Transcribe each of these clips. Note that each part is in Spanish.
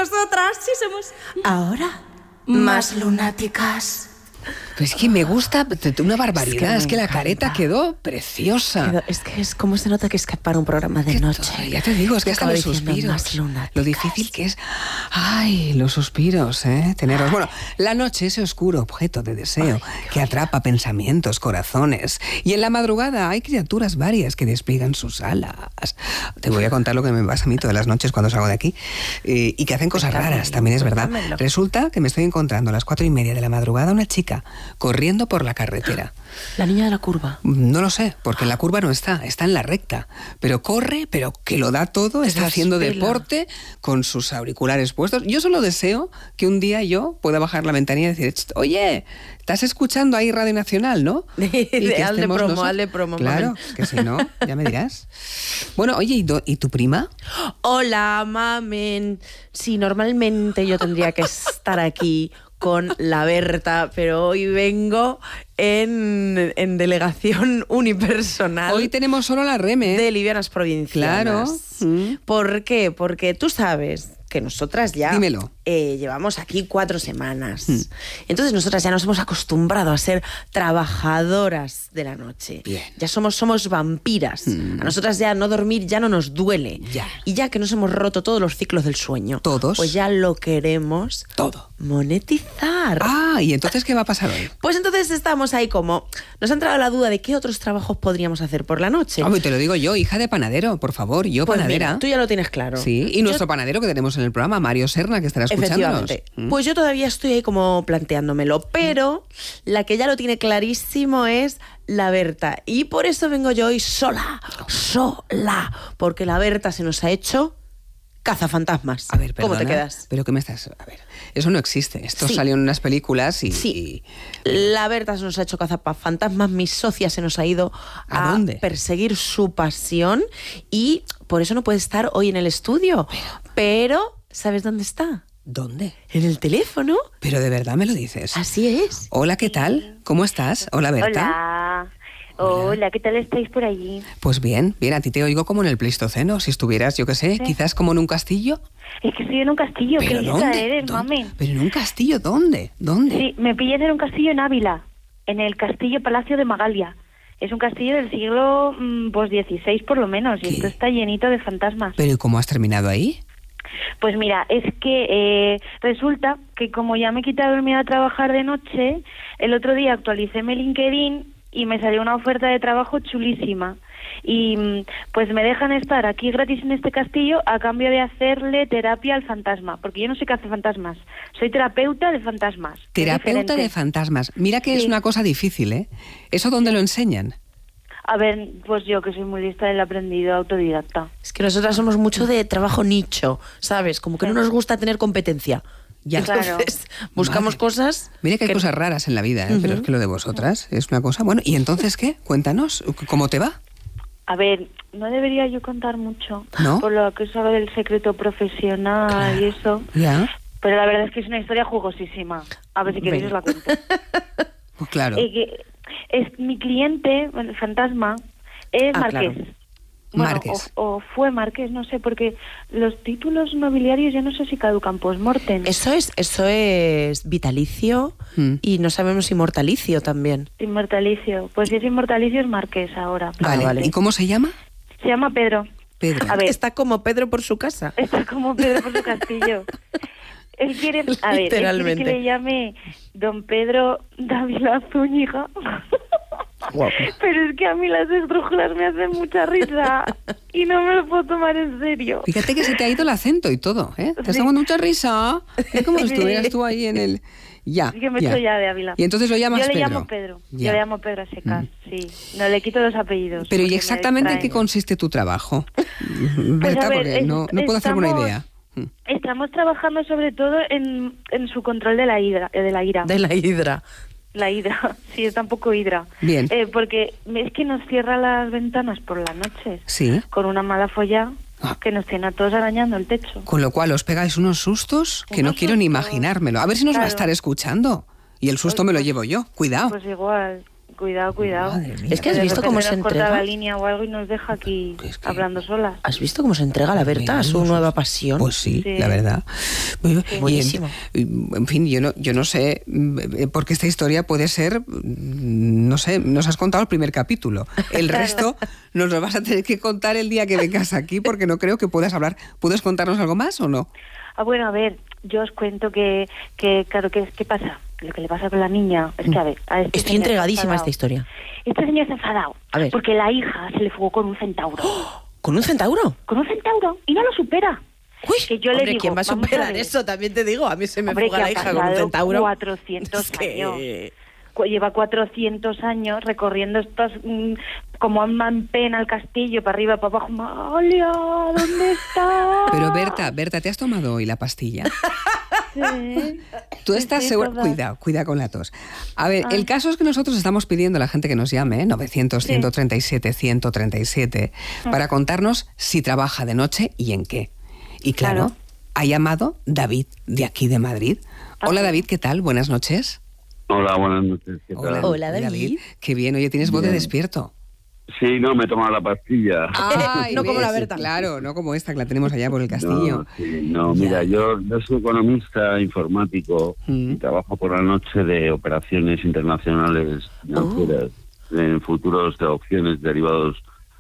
nosotras sí somos ahora más lunáticas. Pues es que me gusta una barbaridad. Es que la careta quedó preciosa. Es que es como se nota que es para un programa de noche. Ya te digo, es que hasta los suspiros. Lo difícil que es. Ay, los suspiros, tenerlos. Bueno, la noche, ese oscuro objeto de deseo que atrapa pensamientos, corazones. Y en la madrugada hay criaturas varias que despliegan sus alas. Te voy a contar lo que me pasa a mí todas las noches cuando salgo de aquí. Y que hacen cosas raras, también es verdad. Resulta que me estoy encontrando a las 4:30 de la madrugada una chica corriendo por la carretera. ¿La niña de la curva? No lo sé, porque en la curva no está en la recta. Pero corre, pero que lo da todo, está haciendo deporte con sus auriculares puestos. Yo solo deseo que un día yo pueda bajar la ventanilla y decir, oye, estás escuchando ahí Radio Nacional, ¿no? Hazle promo. Claro, mamen. que si no, ya me dirás. Bueno, oye, ¿y tu prima? Hola, mamen. Sí, normalmente yo tendría que estar aquí con la Berta, pero hoy vengo en delegación unipersonal. Hoy tenemos solo la Reme. De Livianas Provincianas. Claro. ¿Por qué? Porque tú sabes que nosotras ya llevamos aquí 4 semanas. Entonces nosotras ya nos hemos acostumbrado a ser trabajadoras de la noche. Bien. Ya somos vampiras. A nosotras ya no dormir ya no nos duele. Ya. Y ya que nos hemos roto todos los ciclos del sueño. Todos. Pues ya lo queremos todo monetizar. ¿Y entonces qué va a pasar hoy? Pues entonces estamos ahí como... Nos ha entrado la duda de qué otros trabajos podríamos hacer por la noche. Te lo digo yo, hija de panadero, por favor, yo pues panadera. Mira, tú ya lo tienes claro. Sí, y nuestro panadero que tenemos en el programa, Mario Serna, que estará escuchándonos. Efectivamente. Pues yo todavía estoy ahí como planteándomelo, pero la que ya lo tiene clarísimo es la Berta. Y por eso vengo yo hoy sola, porque la Berta se nos ha hecho cazafantasmas. A ver, perdona, ¿cómo te quedas? ¿Pero qué me estás...? A ver, eso no existe. Esto salió en unas películas y... Sí. La Berta se nos ha hecho cazafantasmas, mi socia se nos ha ido ¿A dónde? Perseguir su pasión y por eso no puede estar hoy en el estudio. Pero ¿sabes dónde está? ¿Dónde? En el teléfono. ¿Pero de verdad me lo dices? Así es. Hola, ¿qué tal? ¿Cómo estás? Hola, Berta. Hola, ¿qué tal estáis por allí? Pues bien, a ti te oigo como en el Pleistoceno. Si estuvieras, yo qué sé, quizás como en un castillo. Es que estoy en un castillo, qué lista eres, mami. ¿Pero en un castillo dónde? Sí, me pillas en un castillo en Ávila, en el castillo Palacio de Magalia. Es un castillo del siglo XVI por lo menos, y esto está llenito de fantasmas. ¿Pero y cómo has terminado ahí? Pues mira, es que resulta que como ya me he quitado el miedo a trabajar de noche, el otro día actualicé mi LinkedIn y me salió una oferta de trabajo chulísima. Y pues me dejan estar aquí gratis en este castillo a cambio de hacerle terapia al fantasma, porque yo no sé qué hace fantasmas. Soy terapeuta de fantasmas. Terapeuta de fantasmas. Mira que es una cosa difícil, ¿eh? ¿Eso dónde lo enseñan? A ver, pues yo que soy muy lista del aprendido autodidacta. Es que nosotras somos mucho de trabajo nicho, ¿sabes? Como que no nos gusta tener competencia. Ya, entonces buscamos cosas... Mira que hay cosas raras en la vida, pero es que lo de vosotras es una cosa... Bueno, ¿y entonces qué? Cuéntanos, ¿cómo te va? A ver, no debería yo contar mucho, ¿no? Por lo que sabe del secreto profesional y eso. Ya. Pero la verdad es que es una historia jugosísima. A ver si queréis os la cuento. Pues claro. Es mi cliente, el fantasma, es Marqués. Claro. Bueno, Marqués. O fue Marqués, no sé, porque los títulos nobiliarios ya no sé si caducan post-mortem. Eso es vitalicio y no sabemos si mortalicio también. Inmortalicio. Pues si es inmortalicio es Marqués ahora. Vale. ¿Y cómo se llama? Se llama Pedro. Pedro. A ver, está como Pedro por su casa. Está como Pedro por su castillo. Él quiere, él quiere que le llame Don Pedro Dávila Zúñiga. Wow. Pero es que a mí las esdrújulas me hacen mucha risa y no me lo puedo tomar en serio. Fíjate que se te ha ido el acento y todo, ¿eh? Te está dando mucha risa. Es como si estuvieras tú ahí en el... Ya, es que me estoy ya de Ávila. Y entonces lo llamas Pedro. Yo le llamo Pedro. Ya. Yo le llamo Pedro a secas, sí. No le quito los apellidos. Pero ¿y exactamente en qué consiste tu trabajo? Berta, ver, porque no puedo hacerme una idea. Estamos trabajando sobre todo en su control de la hidra. De la hidra. La hidra, sí, está un poco hidra. Bien. Porque es que nos cierra las ventanas por la noche. Sí. Con una mala folla que nos tiene a todos arañando el techo. Con lo cual os pegáis unos sustos que no quiero ni imaginármelo. A ver si nos va a estar escuchando. Y el susto me lo llevo yo. Cuidado. Pues igual. Cuidado. Es que has visto cómo se corta entrega la línea o algo y nos deja aquí hablando solas. ¿Has visto cómo se entrega la Berta a su nueva pasión? Pues sí, Sí. la verdad. Buenísimo. En fin, yo no sé, porque esta historia puede ser, no sé, nos has contado el primer capítulo. El resto nos lo vas a tener que contar el día que vengas aquí, porque no creo que puedas hablar. ¿Puedes contarnos algo más o no? Bueno, a ver, yo os cuento que claro, ¿qué pasa? Lo que le pasa con la niña es que, a ver... Estoy señor entregadísima a esta está historia. Este señor está enfadado. A ver. Porque la hija se le fugó con un centauro. ¿Con un centauro? Con un centauro. Y no lo supera. Uy, que yo hombre, le digo, ¿quién va a vamos superar ver. eso? También te digo, a mí se me Hombre, fuga que la ha hija con un pasado centauro. 400 Es que... años. Lleva 400 años recorriendo estos... como en pena el castillo, para arriba, para abajo. ¡Malia! ¿Dónde está? Pero Berta, ¿te has tomado hoy la pastilla? Sí. Tú estás Sí, segura. toda. Cuida con la tos. A ver, el caso es que nosotros estamos pidiendo a la gente que nos llame, 900-137-137, para contarnos si trabaja de noche y en qué. Y claro, ha llamado David, de aquí de Madrid. Hola David, ¿qué tal? Buenas noches. Hola, buenas noches. ¿Qué tal? Hola, David. Qué bien, oye, tienes voz de Bien. despierto. Sí, no, me he tomado la pastilla. Ay, No como ¿ves? la Berta. Claro, no como esta que la tenemos allá por el castillo. No, mira, yo soy economista informático Mm. y trabajo por la noche de operaciones internacionales financieras en futuros de opciones, derivados,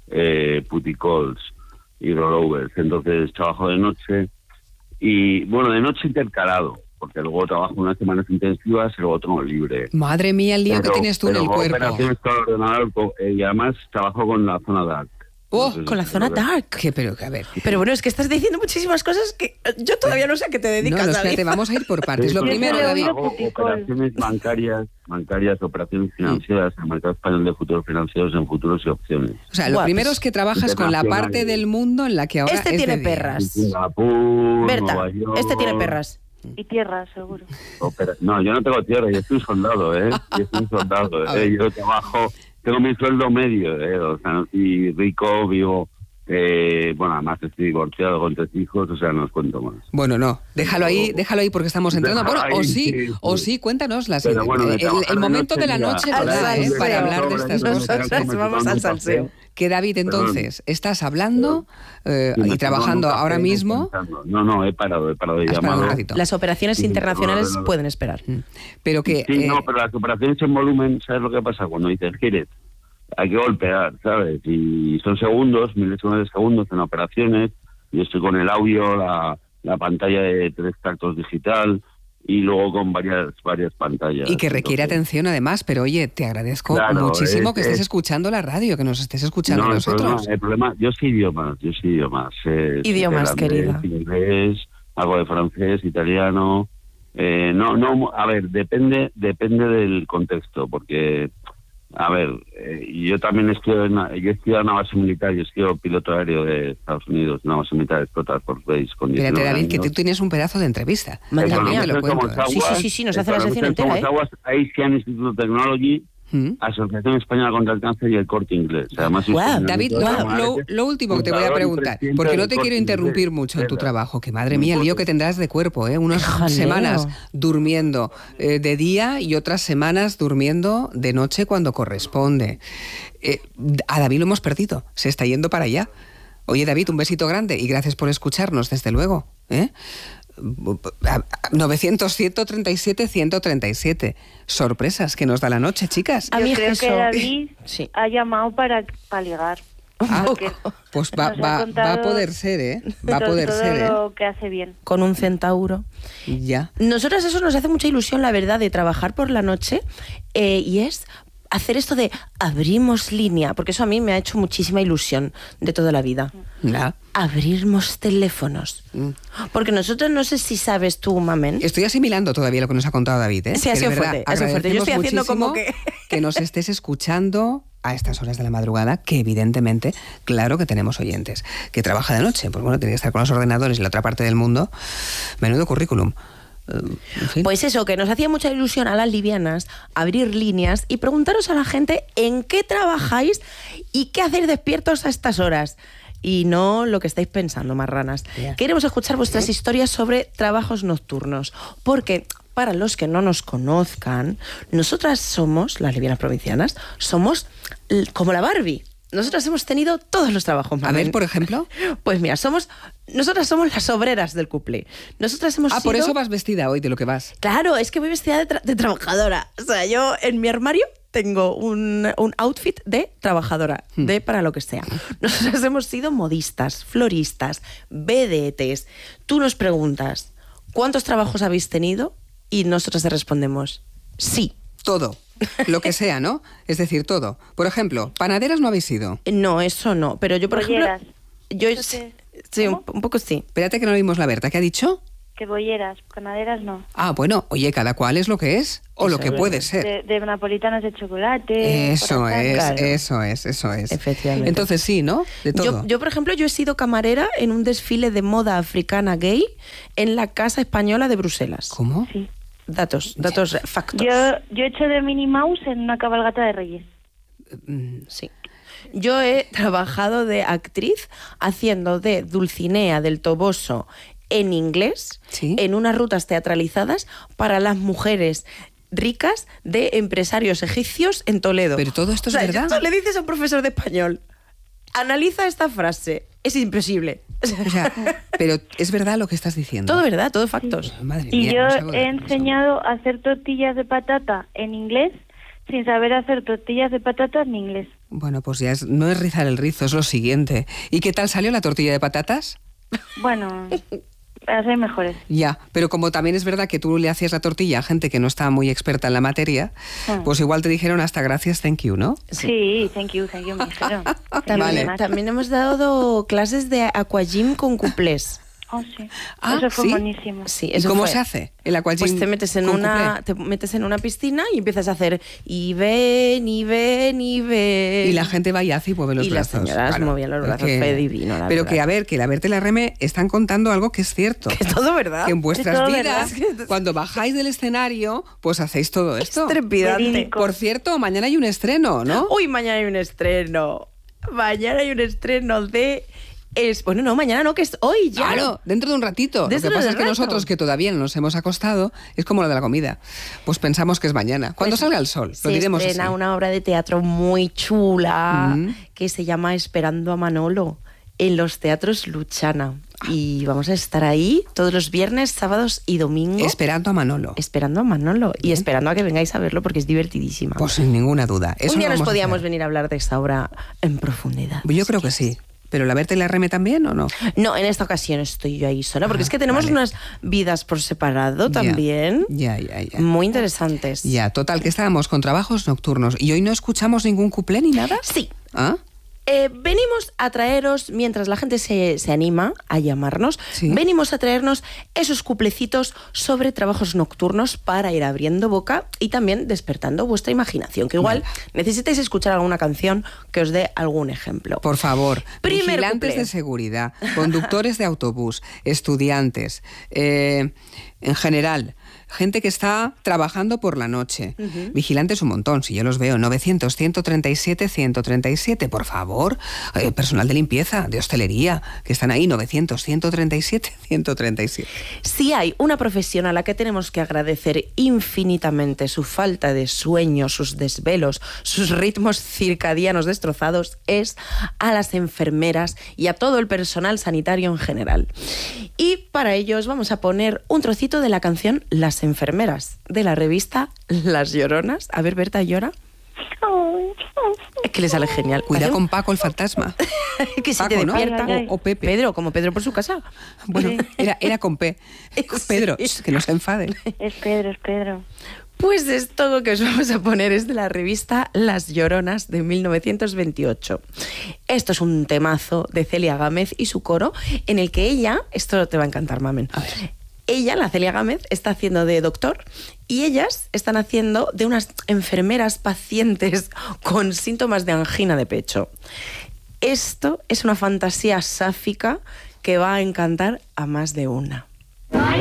put y calls y rollovers. Entonces trabajo de noche y, bueno, de noche intercalado, porque luego trabajo unas semanas intensivas y luego tengo libre. Madre mía, el lío que tienes tú en el cuerpo. Operaciones con el ordenador y además trabajo con la zona dark. Oh, Entonces, Con la zona dark. Pero que a ver. Pero bueno, es que estás diciendo muchísimas cosas que yo todavía no sé a qué te dedicas, No, David. espérate, vamos a ir por partes. Lo Sí, primero, yo he David. oído hago puticol. operaciones bancarias, operaciones financieras, el mercado español de futuros financieros en futuros y opciones. O sea, lo Guapos. primero es que trabajas con la parte Internacionales. del mundo en la que ahora Este es tiene de día. perras. Singapur, Berta, Nueva York. este tiene perras. Y tierra, seguro. No, yo no tengo tierra, yo soy soldado, ¿eh? Yo soy soldado, A ver. Yo trabajo, tengo mi sueldo medio, O sea, no soy rico, vivo... bueno, además estoy divorciado con 3 hijos, o sea, no os cuento más. Bueno, no, déjalo ahí porque estamos entrando. Déjalo Bueno, ahí, o sí. sí, cuéntanos las Pero bueno, de el trabajar momento de de la noche, noche, mira, ¿verdad? al salseo. Para hablar de estas Nosotras cosas. vamos al salseo. Que David, entonces, estás hablando y trabajando ahora mismo. No, he parado de Has parado un llamar. ratito. Las operaciones Sí, internacionales no. pueden esperar. Pero que Sí, no, pero las operaciones en volumen, ¿sabes lo que pasa? Cuando dices, ¿quieres? Hay que golpear, ¿sabes? Y son segundos, milésimas de segundos en operaciones. Yo estoy con el audio, la pantalla de 3 tactos digital y luego con varias pantallas. y que requiere Entonces, atención además, pero oye, te agradezco Claro, muchísimo que estés es- escuchando la radio, que nos estés escuchando a No, nosotros. el problema, yo sé idiomas. Idiomas, Holandés, querida. Inglés, algo de francés, italiano. A ver, depende del contexto, porque, a ver, yo también yo he estudiado en una base militar, yo he sido piloto aéreo de Estados Unidos, una base militar de Scotland Force Base con 19 Espérate, David, que años. tú tienes un pedazo de entrevista. Madre También mía, te lo cuento. Sí, nos hace la sección entera, ¿eh? Asian Institute of Technology, Asociación Española contra el Cáncer y el Corte Inglés. Además, Guau, David, lo último que te voy a preguntar, porque no te quiero interrumpir mucho en tu trabajo, que madre mía, el lío que tendrás de cuerpo, unas jaleo. semanas durmiendo de día y otras semanas durmiendo de noche cuando corresponde. A David lo hemos perdido, se está yendo para allá. Oye, David, un besito grande y gracias por escucharnos, desde luego. 900-137-137. Sorpresas que nos da la noche, chicas. A mí Yo creo eso- que David Sí. ha llamado para ligar. Ah, Porque pues nos ha va a contado poder ser, ¿eh? Va a todo- poder todo ser, ¿eh? lo que hace bien. Con un centauro. Ya. Nosotras eso nos hace mucha ilusión, la verdad, de trabajar por la noche y es hacer esto de abrimos línea, porque eso a mí me ha hecho muchísima ilusión de toda la vida. Ya. Abrimos teléfonos. Porque nosotros, no sé si sabes tú, Mamen. Estoy asimilando todavía lo que nos ha contado David, ¿eh? Sí, ha Que de sido verdad fuerte, ha sido fuerte. Yo estoy haciendo agradecemos como muchísimo que nos estés escuchando a estas horas de la madrugada, que evidentemente, claro que tenemos oyentes. Que trabaja de noche, pues bueno, tiene que estar con los ordenadores en la otra parte del mundo. Menudo currículum. En fin. Pues eso, que nos hacía mucha ilusión a las livianas abrir líneas y preguntaros a la gente en qué trabajáis y qué hacéis despiertos a estas horas. y no lo que estáis pensando, marranas. Queremos escuchar vuestras historias sobre trabajos nocturnos, porque para los que no nos conozcan, nosotras somos, las lesbianas provincianas, somos como la Barbie. Nosotras hemos tenido todos los trabajos. A ver, por ejemplo. Pues mira, nosotras somos las obreras del cuplé. Nosotras hemos sido... por eso vas vestida hoy, de lo que vas. Claro, es que voy vestida de trabajadora. O sea, yo en mi armario tengo un outfit de trabajadora, de para lo que sea. Nosotras hemos sido modistas, floristas, vedetes. Tú nos preguntas, ¿cuántos trabajos habéis tenido? Y nosotras te respondemos, sí. Todo. Lo que sea, ¿no? Es decir, todo. Por ejemplo, panaderas no habéis sido. No, eso no. Pero yo, por Bolleras. ejemplo... Sí, un poco sí. Espérate que no oímos la Berta. ¿Qué ha dicho? Que bolleras, panaderas no. Ah, bueno, oye, cada cual es lo que es o Eso lo que es puede verdad. ser. De napolitanas de chocolate. Eso es, Claro. eso es. Efectivamente. Entonces sí, ¿no? De todo. Yo, por ejemplo, yo he sido camarera en un desfile de moda africana gay en la Casa Española de Bruselas. ¿Cómo? Sí. Datos, factos. Yo he hecho de Minnie Mouse en una cabalgata de Reyes. Sí. Yo he trabajado de actriz haciendo de Dulcinea del Toboso en inglés, Sí. en unas rutas teatralizadas para las mujeres ricas de empresarios egipcios en Toledo. Pero todo esto es O sea, verdad. esto le dices a un profesor de español, analiza esta frase, es imposible. O sea, pero es verdad lo que estás diciendo. Todo verdad, todo factos. Madre Y mía, yo no salgo de he la cabeza. enseñado a hacer tortillas de patata en inglés sin saber hacer tortillas de patata en inglés. Bueno, pues ya no es rizar el rizo, es lo siguiente. ¿Y qué tal salió la tortilla de patatas? Bueno, para ser mejores. Ya, pero como también es verdad que tú le hacías la tortilla a gente que no estaba muy experta en la materia, pues igual te dijeron hasta gracias, thank you, ¿no? Sí, thank you, me dijeron. También hemos dado clases de aquagym con cuplés. Oh, sí. Ah, Eso fue ¿sí? buenísimo. Sí, ¿Y eso cómo fue. se hace el aquagym? Pues te metes en con una piscina y empiezas a hacer y ven. Y la gente va y hace y mueve los Y las brazos. señoras movían los brazos, fue divino, la Pero verdad. que a ver, que la Berta y la Reme están contando algo que es cierto. Que es todo verdad. Que en Es vuestras todo vidas, verdad. cuando bajáis del escenario, pues hacéis todo esto. Es trepidante. Verídico. Por cierto, mañana hay un estreno, ¿no? Uy, mañana hay un estreno. Bueno, no, mañana no, que es hoy ya. Claro, dentro de un ratito. Lo Dentro que pasa de es que rato. nosotros, que todavía no nos hemos acostado, es como lo de la comida. Pues pensamos que es mañana. Cuando Pues salga el sol, lo se diremos estrena así. una obra de teatro muy chula Mm. que se llama Esperando a Manolo en los teatros Luchana. Y vamos a estar ahí todos los viernes, sábados y domingos. Esperando a Manolo. Esperando a Manolo y esperando a que vengáis a verlo porque es divertidísima. Pues sin ninguna duda. Eso Un día lo nos vamos a podíamos hacer. venir a hablar de esta obra en profundidad. Yo creo que sí. ¿Pero la Berta y la Reme también o no? No, en esta ocasión estoy yo ahí sola, porque Ah, es que tenemos vale. unas vidas por separado también. Ya. Muy interesantes. Ya, total, que estábamos con trabajos nocturnos y hoy no escuchamos ningún cuplé ni nada. Sí. ¿Ah? Venimos a traeros, mientras la gente se anima a llamarnos, Sí. venimos a traernos esos cuplecitos sobre trabajos nocturnos para ir abriendo boca y también despertando vuestra imaginación, que igual necesitáis escuchar alguna canción que os dé algún ejemplo. Por favor, Primer vigilantes cuplé. de seguridad, conductores de autobús, estudiantes, en general, gente que está trabajando por la noche. Vigilantes un montón, si yo los veo, 900-137-137, por favor. Personal de limpieza, de hostelería, que están ahí, 900-137-137. Si hay una profesión a la que tenemos que agradecer infinitamente su falta de sueño, sus desvelos, sus ritmos circadianos destrozados, es a las enfermeras y a todo el personal sanitario en general. Y para ello os vamos a poner un trocito de la canción Las enfermeras, de la revista Las Lloronas. A ver, Berta, ¿llora? Es que le sale genial. Cuida con Paco el fantasma. Que si Paco, te ¿no? despierta. Ay, ay, ay. O Pepe. Pedro, como Pedro por su casa. Bueno, era con P. Pedro, Sí. que no se enfade. Es Pedro. Pues esto que os vamos a poner es de la revista Las Lloronas de 1928. Esto es un temazo de Celia Gámez y su coro, en el que ella, esto te va a encantar, Mamen, A ver. ella, la Celia Gámez, está haciendo de doctor y ellas están haciendo de unas enfermeras pacientes con síntomas de angina de pecho. Esto es una fantasía sáfica que va a encantar a más de una.